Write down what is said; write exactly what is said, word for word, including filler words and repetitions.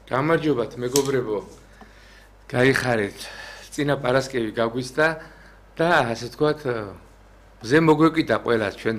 გამარჯობათ მეგობრებო. გაიხარეთ. წინა პარასკევი გაგვისდა და ასე თქვათ ზე მოგვეკიდა ყველა ჩვენ